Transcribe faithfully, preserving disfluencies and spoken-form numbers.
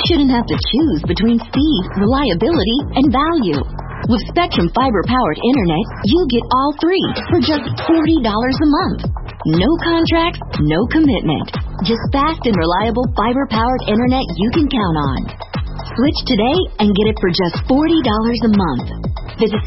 shouldn't have to choose between speed, reliability, and value. With Spectrum fiber-powered internet, you get all three for just forty dollars a month. No contracts, no commitment. Just fast and reliable fiber-powered internet you can count on. Switch today and get it for just forty dollars a month. Visit